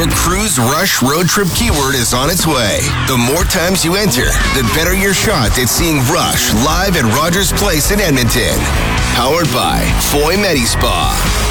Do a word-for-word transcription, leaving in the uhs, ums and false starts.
Your Cruise Rush road trip keyword is on its way. The more times you enter, the better your shot at seeing Rush live at Rogers Place in Edmonton. Powered by Foy Medi Spa.